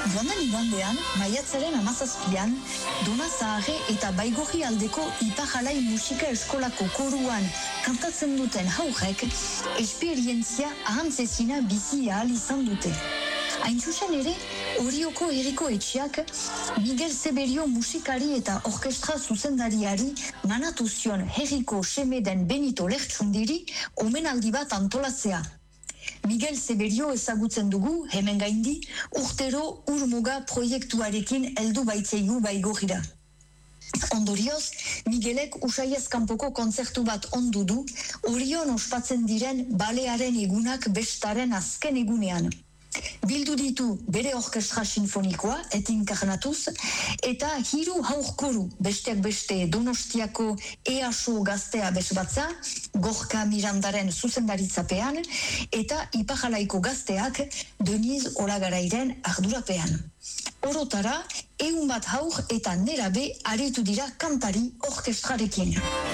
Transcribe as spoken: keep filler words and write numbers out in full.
Joanen igandean, maiatzaren hamazazpian, Dona Zaharre eta Baigorri aldeko Iparalai musika eskolako koruan kantatzen duten haurrek esperientzia ahantzezina bizi ahal izan dute. Hain zuzen ere, Orioko Herriko Etxeak Miguel Zeberio musikari eta orkestra zuzendariari manatu zion herriko seme den Benito Lertxundiri omenaldi bat antolatzea. Miguel Zeberio ezagutzen dugu, hemen gaindi, urtero Urmuga proiektuarekin heldu baitzeigu Baigorrira. Ondorioz, Miguelek Usaiez kanpoko kontzertu bat ondu du, Orion ospatzen diren balearen egunak bestaren azken egunean. Bildu ditu bere orkestra sinfonikoa, etinkarnatuz, eta hiru haurkoru, besteak beste Donostiako E A S O gaztea bezbatza, Gorka Mirandaren zuzendaritzapean, eta Iparalaiko gazteak Deniz Olagarairen ardurapean. Orotara, ehun bat haur eta nerabe aritu dira kantari orkestrarekin.